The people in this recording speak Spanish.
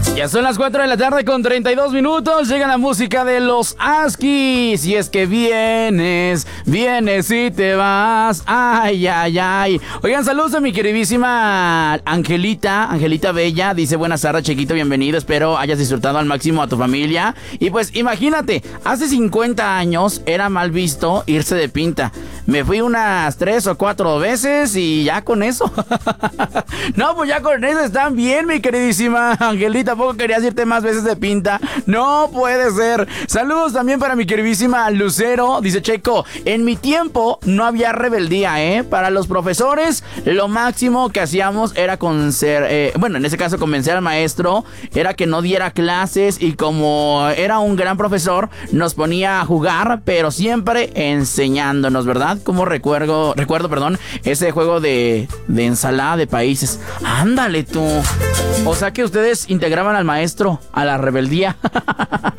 Ya son las 4 de la tarde con 32 minutos. Llega la música de los Askis. Y es que vienes y te vas. Ay, ay, ay. Oigan, saludos a mi queridísima Angelita Bella. Dice, buenas tardes, chiquito, bienvenido. Espero hayas disfrutado al máximo a tu familia. Y pues imagínate, hace 50 años era mal visto irse de pinta. Me fui unas 3 o 4 veces y ya con eso. No, pues ya con eso están bien, mi queridísima Angelita. ¿Poco querías irte más veces de pinta? No puede ser. Saludos también para mi queridísima Lucero. Dice Checo, en mi tiempo no había rebeldía, ¿eh? Para los profesores, lo máximo que hacíamos era en ese caso convencer al maestro, era que no diera clases y como era un gran profesor, nos ponía a jugar, pero siempre enseñándonos, ¿verdad? Como recuerdo, ese juego de ensalada de países. Ándale tú. O sea que ustedes integraban al maestro a la rebeldía.